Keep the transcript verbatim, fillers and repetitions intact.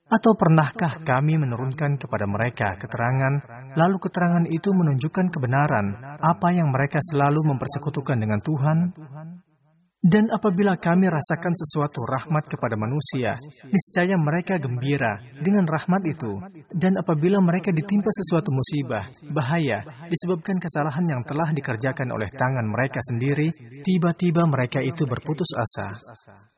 Atau pernahkah kami menurunkan kepada mereka keterangan, lalu keterangan itu menunjukkan kebenaran, apa yang mereka selalu mempersekutukan dengan Tuhan? Dan apabila kami rasakan sesuatu rahmat kepada manusia, niscaya mereka gembira dengan rahmat itu. Dan apabila mereka ditimpa sesuatu musibah, bahaya, disebabkan kesalahan yang telah dikerjakan oleh tangan mereka sendiri, tiba-tiba mereka itu berputus asa.